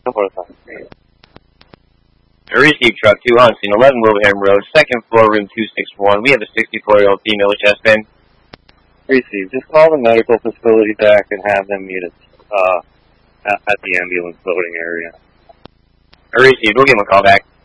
Receive truck 2 on scene 11 Wilbraham Road, 2nd floor, room 261. We have a 64-year-old female with chest pain. Receive. Just call the medical facility back and have them meet us at the ambulance loading area. Received. We'll give them a call back.